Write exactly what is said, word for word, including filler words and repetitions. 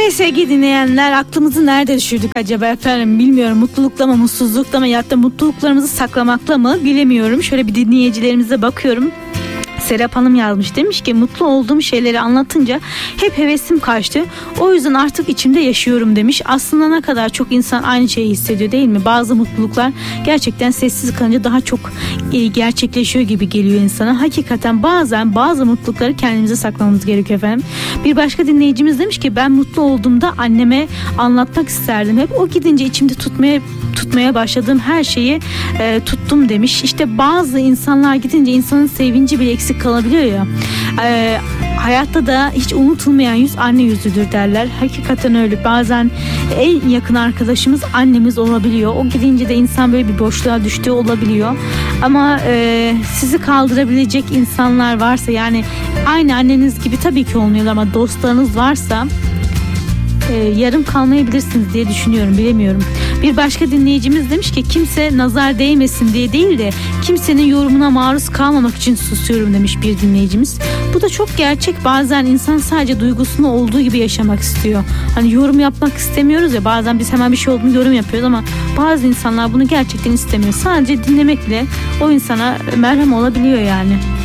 Evet sevgili dinleyenler, aklımızı nerede düşürdük acaba efendim bilmiyorum. Mutlulukla mı, mutsuzlukla mı, ya da mutluluklarımızı saklamakla mı bilemiyorum. Şöyle bir dinleyicilerimize bakıyorum. Serap Hanım yazmış, demiş ki mutlu olduğum şeyleri anlatınca hep hevesim kaçtı, o yüzden artık içimde yaşıyorum demiş. Aslında ne kadar çok insan aynı şeyi hissediyor değil mi? Bazı mutluluklar gerçekten sessiz kalınca daha çok gerçekleşiyor gibi geliyor insana. Hakikaten bazen bazı mutlulukları kendimize saklamamız gerekiyor efendim. Bir başka dinleyicimiz demiş ki ben mutlu olduğumda anneme anlatmak isterdim. Hep o gidince içimde tutmaya tutmaya başladığım her şeyi e, tuttum demiş. İşte bazı insanlar gidince insanın sevinci bile eksik kalabiliyor ya. E, hayatta da hiç unutulmayan yüz anne yüzüdür derler. Hakikaten öyle. Bazen en yakın arkadaşımız annemiz olabiliyor. O gidince de insan böyle bir boşluğa düştüğü olabiliyor. Ama e, sizi kaldırabilecek insanlar varsa, yani aynı anneniz gibi tabii ki olmuyorlar ama dostlarınız varsa e, yarım kalmayabilirsiniz diye düşünüyorum, bilemiyorum. Bir başka dinleyicimiz demiş ki kimse nazar değmesin diye değil de kimsenin yorumuna maruz kalmamak için susuyorum demiş bir dinleyicimiz. Bu da çok gerçek. Bazen insan sadece duygusunu olduğu gibi yaşamak istiyor. Hani yorum yapmak istemiyoruz ya, bazen biz hemen bir şey olduğunu yorum yapıyoruz ama bazı insanlar bunu gerçekten istemiyor. Sadece dinlemekle o insana merhem olabiliyor yani.